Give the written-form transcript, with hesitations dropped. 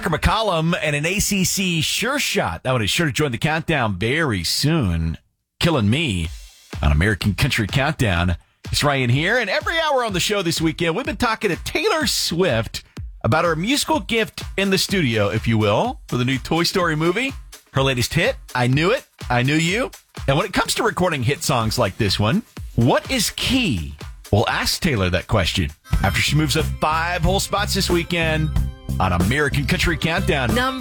Tucker McCollum and an ACC sure shot. That one is sure to join the countdown very soon. Killing Me on American Country Countdown. It's Ryan here, and every hour on the show this weekend, we've been talking to Taylor Swift about her musical gift in the studio, if you will, for the new Toy Story movie. Her latest hit, I Knew It, I Knew You. And when it comes to recording hit songs like this one, what is key? We'll ask Taylor that question after she moves up 5 whole spots this weekend on American Country Countdown.